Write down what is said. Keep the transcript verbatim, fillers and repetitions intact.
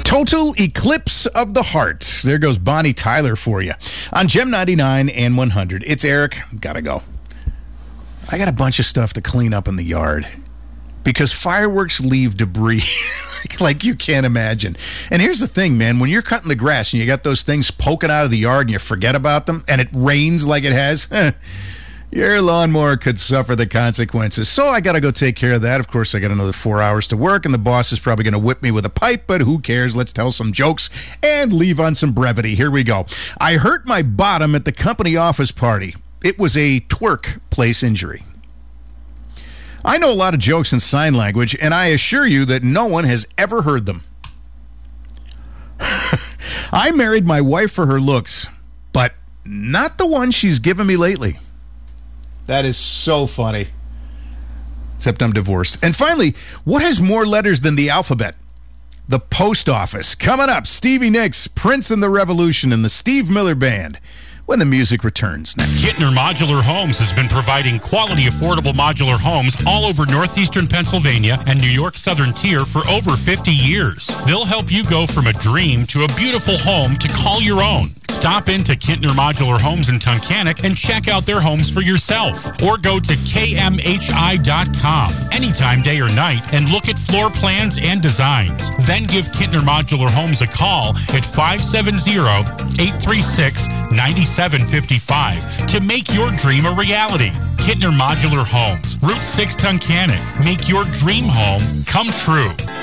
Total Eclipse of the Heart. There goes Bonnie Tyler for you on Gem ninety-nine and one hundred. It's Eric. Gotta go. I got a bunch of stuff to clean up in the yard because fireworks leave debris like you can't imagine. And here's the thing, man. When you're cutting the grass and you got those things poking out of the yard and you forget about them and it rains like it has, your lawnmower could suffer the consequences. So I got to go take care of that. Of course, I got another four hours to work, and the boss is probably going to whip me with a pipe, but who cares? Let's tell some jokes and leave on some brevity. Here we go. I hurt my bottom at the company office party. It was a twerk place injury. I know a lot of jokes in sign language, and I assure you that no one has ever heard them. I married my wife for her looks, but not the one she's given me lately. That is so funny. Except I'm divorced. And finally, what has more letters than the alphabet? The post office. Coming up, Stevie Nicks, Prince and the Revolution, and the Steve Miller Band, when the music returns next. Kittner Modular Homes has been providing quality, affordable modular homes all over northeastern Pennsylvania and New York Southern Tier for over fifty years. They'll help you go from a dream to a beautiful home to call your own. Stop into Kittner Modular Homes in Tunkhannock and check out their homes for yourself. Or go to K M H I dot com anytime, day or night, and look at floor plans and designs. Then give Kittner Modular Homes a call at five seven zero, eight three six, nine seven five five to make your dream a reality. Kittner Modular Homes, Route six Tunkhannock. Make your dream home come true.